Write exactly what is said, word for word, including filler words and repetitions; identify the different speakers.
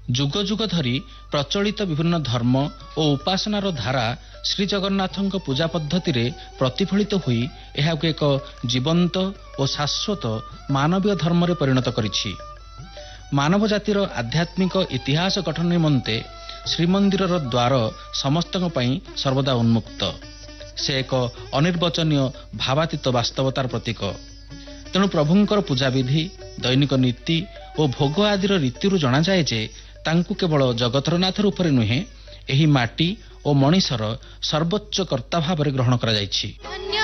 Speaker 1: ଯୁଗ ଯୁଗ ଧରି ପ୍ରଚଳିତ ବିଭିନ୍ନ ଧର୍ମ ଓ ଉପାସନାର ଧାରା ଶ୍ରୀ ଜଗନ୍ନାଥଙ୍କ ପୂଜା ପଦ୍ଧତିରେ ପ୍ରତିଫଳିତ ହୋଇ ଏହାକୁ ଏକ ଜୀବନ୍ତ ଓ ଶାଶ୍ୱତ ମାନବୀୟ ଧର୍ମରେ ପରିଣତ କରିଛି। ମାନବ ଜାତିର ଆଧ୍ୟାତ୍ମିକ ଇତିହାସ ଗଠନ ନିମନ୍ତେ ଶ୍ରୀମନ୍ଦିରର ଦ୍ୱାର ସମସ୍ତଙ୍କ ପାଇଁ ସର୍ବଦା ଉନ୍ମୁକ୍ତ। ସେ ଏକ ଅନିର୍ବାଚନୀୟ ଭାବାତୀତ ବାସ୍ତବତାର ପ୍ରତୀକ। ତେଣୁ ପ୍ରଭୁଙ୍କର ପୂଜାବିଧି, ଦୈନିକ ନୀତି ଓ ଭୋଗ ଆଦିର ରୀତିରୁ ଜଣାଯାଏ ଯେ ତାଙ୍କୁ କେବଳ ଜଗତର ନାଥ ରୂପରେ ନୁହେଁ, ଏହି ମାଟି ଓ ମଣିଷର ସର୍ବୋଚ୍ଚ କର୍ତ୍ତା ଭାବରେ ଗ୍ରହଣ କରାଯାଇଛି।